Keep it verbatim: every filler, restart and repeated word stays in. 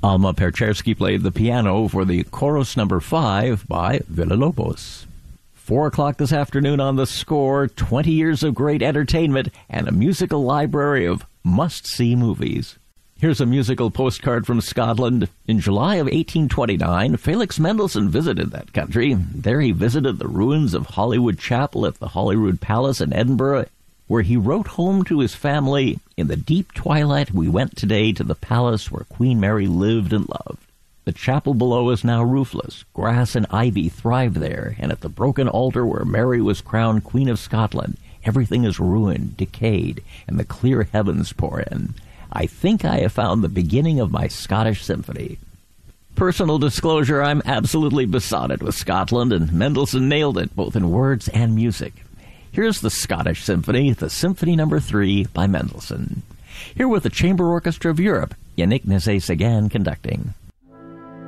Alma Perchersky played the piano for the chorus number five by Villa-Lobos. Four o'clock this afternoon on The Score, twenty years of great entertainment and a musical library of must-see movies. Here's a musical postcard from Scotland. In July of eighteen twenty-nine, Felix Mendelssohn visited that country. There he visited the ruins of Holyrood Chapel at the Holyrood Palace in Edinburgh, where he wrote home to his family, "In the deep twilight we went today to the palace where Queen Mary lived and loved. The chapel below is now roofless. Grass and ivy thrive there, and at the broken altar where Mary was crowned Queen of Scotland, everything is ruined, decayed, and the clear heavens pour in. I think I have found the beginning of my Scottish symphony." Personal disclosure, I'm absolutely besotted with Scotland, and Mendelssohn nailed it, both in words and music. Here's the Scottish Symphony, the Symphony Number Three by Mendelssohn. Here with the Chamber Orchestra of Europe, Yannick Nézet-Séguin conducting.